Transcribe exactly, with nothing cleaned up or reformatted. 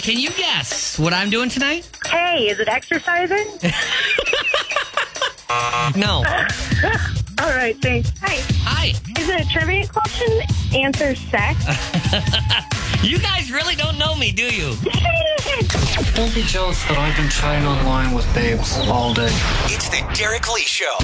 can you guess what I'm doing tonight? Hey, is it exercising? No. All right, thanks. Hi. Hi. Is it a trivia question? Answer sex? You guys really don't know me, do you? Don't be jealous that I've been chatting online with babes all day. It's the Derek Lee Show.